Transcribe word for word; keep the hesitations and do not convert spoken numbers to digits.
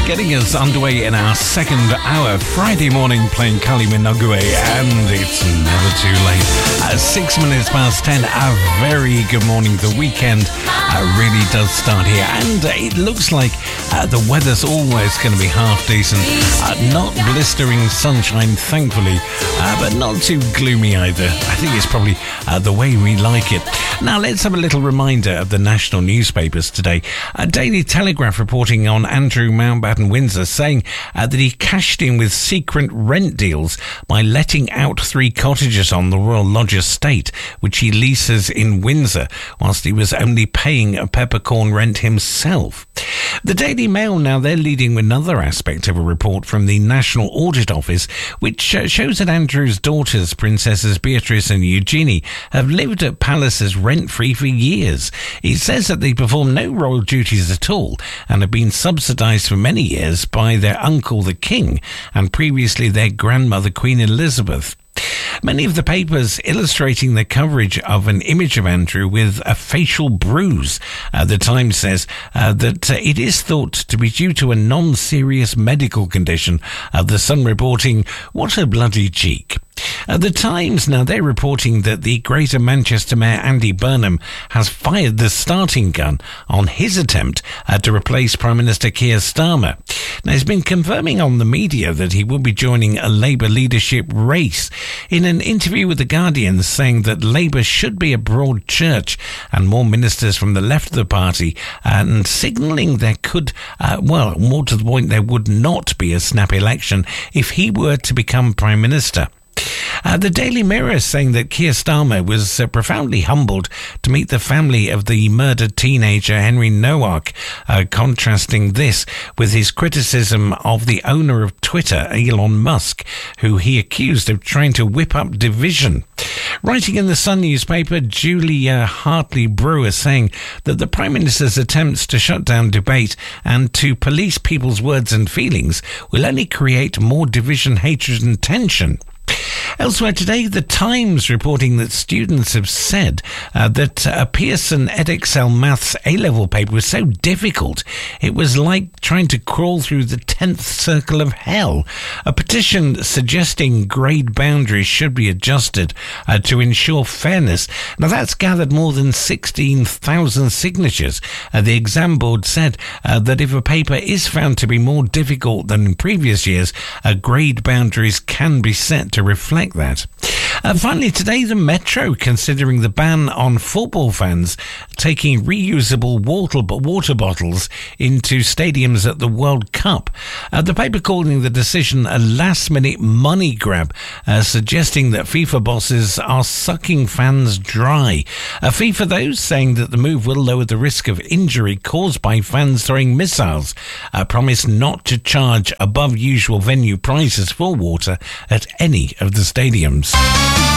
Getting us underway in our second hour, Friday morning playing Kylie Minogue, and it's never too late. Uh, six minutes past ten, a very good morning. The weekend uh, really does start here, and uh, it looks like uh, the weather's always going to be half decent. Uh, not blistering sunshine, thankfully, uh, but not too gloomy either. I think it's probably uh, the way we like it. Now, let's have a little reminder of the national newspapers today. Uh, Daily Telegraph reporting on Andrew Mountbatten Windsor, saying uh, that he cashed in with secret rent deals by letting out three cottages on the Royal Lodge estate, which he leases in Windsor, whilst he was only paying a peppercorn rent himself. The Daily Mail now, they're leading with another aspect of a report from the National Audit Office, which uh, shows that Andrew's daughters, Princesses Beatrice and Eugenie, have lived at palaces rent-free for years. It says that they perform no royal duties at all and have been subsidised for many years by their uncle the King and previously their grandmother Queen Elizabeth. Many of the papers illustrating the coverage of an image of Andrew with a facial bruise. Uh, the Times says uh, that uh, it is thought to be due to a non-serious medical condition. Uh, the Sun reporting, what a bloody cheek. Uh, the Times, now they're reporting that the Greater Manchester Mayor Andy Burnham has fired the starting gun on his attempt uh, to replace Prime Minister Keir Starmer. Now, he's been confirming on the media that he will be joining a Labour leadership race. In an interview with The Guardian, saying that Labour should be a broad church and more ministers from the left of the party, and signalling there could, uh, well, more to the point, there would not be a snap election if he were to become Prime Minister. Uh, the Daily Mirror saying that Keir Starmer was uh, profoundly humbled to meet the family of the murdered teenager Henry Nowak, uh, contrasting this with his criticism of the owner of Twitter, Elon Musk, who he accused of trying to whip up division. Writing in the Sun newspaper, Julia Hartley-Brewer saying that the Prime Minister's attempts to shut down debate and to police people's words and feelings will only create more division, hatred and tension. Elsewhere today, The Times reporting that students have said uh, that a Pearson Edexcel Maths A-level paper was so difficult it was like trying to crawl through the tenth circle of hell. A petition suggesting grade boundaries should be adjusted uh, to ensure fairness. Now, that's gathered more than sixteen thousand signatures. Uh, the exam board said uh, that if a paper is found to be more difficult than in previous years, uh, grade boundaries can be set to reflect that. Uh, finally, today, the Metro considering the ban on football fans taking reusable water, water bottles into stadiums at the World Cup. Uh, the paper calling the decision a last-minute money grab, uh, suggesting that FIFA bosses are sucking fans dry. Uh, FIFA, those saying that the move will lower the risk of injury caused by fans throwing missiles, uh, promise not to charge above usual venue prices for water at any of the stadiums.